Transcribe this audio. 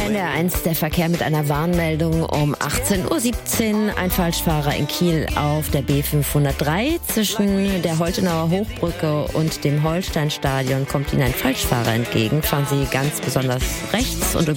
NDR1 der Verkehr mit einer Warnmeldung um 18:17 Uhr. Ein Falschfahrer in Kiel auf der B503. Zwischen der Holtenauer Hochbrücke und dem Holsteinstadion kommt Ihnen ein Falschfahrer entgegen. Fahren Sie ganz besonders rechts und